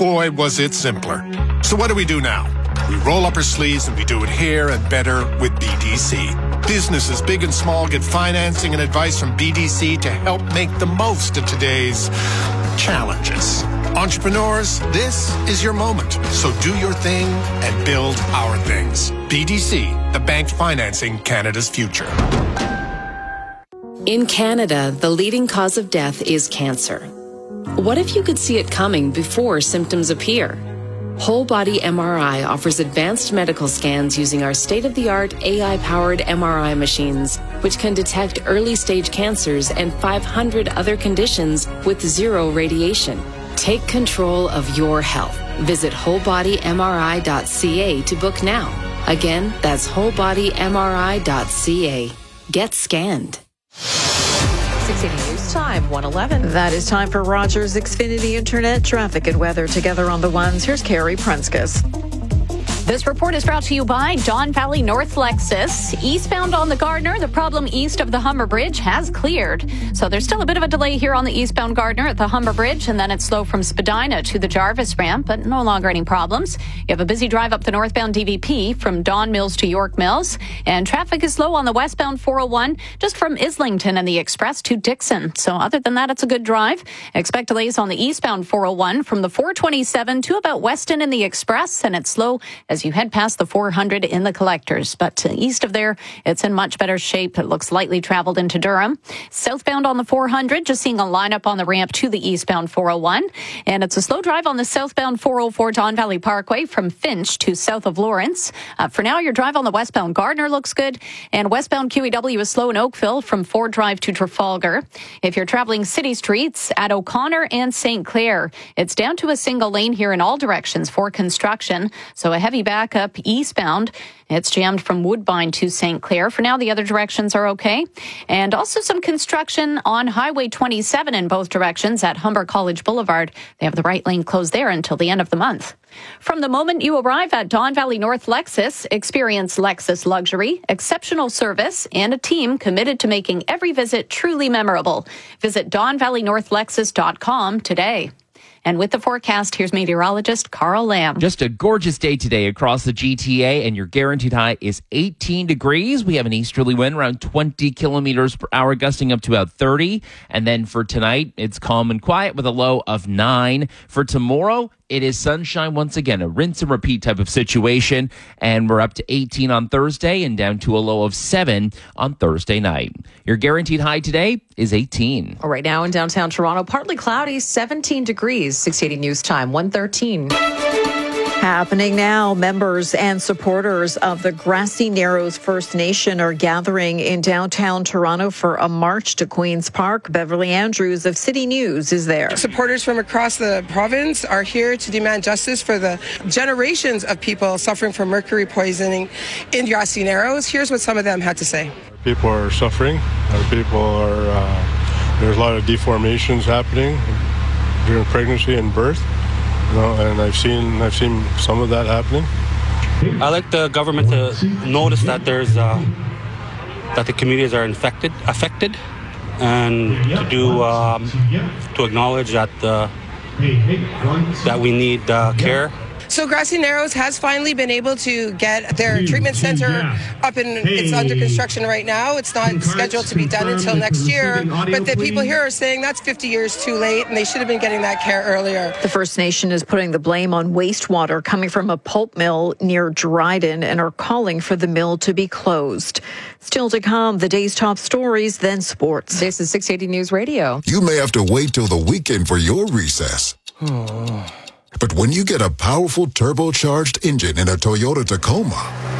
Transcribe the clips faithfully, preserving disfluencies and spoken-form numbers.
boy, was it simpler. So what do we do now? We roll up our sleeves and we do it here and better with B D C. Businesses big and small get financing and advice from B D C to help make the most of today's challenges. Entrepreneurs, this is your moment. So do your thing and build our things. B D C, the bank financing Canada's future. In Canada, the leading cause of death is cancer. What if you could see it coming before symptoms appear? Whole Body M R I offers advanced medical scans using our state-of-the-art A I-powered M R I machines, which can detect early-stage cancers and five hundred other conditions with zero radiation. Take control of your health. Visit whole body M R I dot c a to book now. Again, that's whole body M R I dot c a. Get scanned. six eighty News Time, one eleven. That is time for Rogers Xfinity Internet traffic and weather together on the ones. Here's Carrie Prunskis. This report is brought to you by Don Valley North Lexus. Eastbound on the Gardner, the problem east of the Humber Bridge has cleared. So there's still a bit of a delay here on the eastbound Gardner at the Humber Bridge, and then it's slow from Spadina to the Jarvis ramp, but no longer any problems. You have a busy drive up the northbound D V P from Don Mills to York Mills, and traffic is slow on the westbound four oh one just from Islington and the Express to Dixon. So other than that, it's a good drive. Expect delays on the eastbound four oh one from the four twenty-seven to about Weston and the Express, and it's slow as you head past the four hundred in the collectors. But east of there, it's in much better shape. It looks lightly traveled into Durham. Southbound on the four hundred, just seeing a lineup on the ramp to the eastbound four oh one. And it's a slow drive on the southbound four oh four Don Valley Parkway from Finch to south of Lawrence. Uh, for now, your drive on the westbound Gardner looks good. And westbound Q E W is slow in Oakville from Ford Drive to Trafalgar. If you're traveling city streets at O'Connor and Saint Clair, it's down to a single lane here in all directions for construction. So a heavy backup eastbound. It's jammed from Woodbine to Saint Clair. For now, the other directions are okay. And also some construction on Highway twenty-seven in both directions at Humber College Boulevard. They have the right lane closed there until the end of the month. From the moment you arrive at Don Valley North Lexus, experience Lexus luxury, exceptional service, and a team committed to making every visit truly memorable. Visit don valley north lexus dot com today. And with the forecast, here's meteorologist Carl Lamb. Just a gorgeous day today across the G T A, and your guaranteed high is eighteen degrees. We have an easterly wind around twenty kilometers per hour, gusting up to about thirty. And then for tonight, it's calm and quiet with a low of nine. For tomorrow, it is sunshine once again, a rinse and repeat type of situation. And we're up to eighteen on Thursday and down to a low of seven on Thursday night. Your guaranteed high today is eighteen. Right now in downtown Toronto, partly cloudy, seventeen degrees. six eighty News Time, one thirteen. Happening now, members and supporters of the Grassy Narrows First Nation are gathering in downtown Toronto for a march to Queen's Park. Beverly Andrews of City News is there. Supporters from across the province are here to demand justice for the generations of people suffering from mercury poisoning in Grassy Narrows. Here's what some of them had to say. People are suffering. Our people are, uh, there's a lot of deformations happening during pregnancy and birth. You know, and I've seen I've seen some of that happening. I like the government to notice that there's uh, that the communities are infected, affected, and to do um, to acknowledge that uh, that we need uh, care. So Grassy Narrows has finally been able to get their treatment center up and it's under construction right now. It's not scheduled to be done until next year, but the people here are saying that's fifty years too late and they should have been getting that care earlier. The First Nation is putting the blame on wastewater coming from a pulp mill near Dryden and are calling for the mill to be closed. Still to come, the day's top stories, then sports. This is six eighty News Radio. You may have to wait till the weekend for your recess. But when you get a powerful turbocharged engine in a Toyota Tacoma,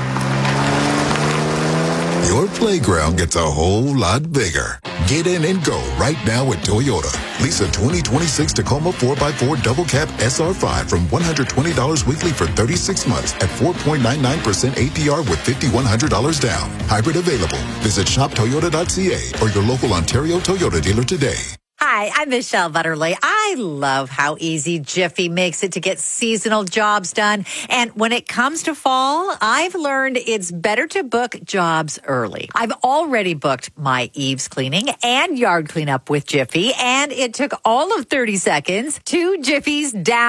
your playground gets a whole lot bigger. Get in and go right now at Toyota. Lease a twenty twenty-six Tacoma four by four Double Cab S R five from one hundred twenty dollars weekly for thirty-six months at four point nine nine percent A P R with five thousand one hundred dollars down. Hybrid available. Visit shop toyota dot c a or your local Ontario Toyota dealer today. Hi, I'm Michelle Butterly. I love how easy Jiffy makes it to get seasonal jobs done. And when it comes to fall, I've learned it's better to book jobs early. I've already booked my eaves cleaning and yard cleanup with Jiffy, and it took all of thirty seconds. Two Jiffies down.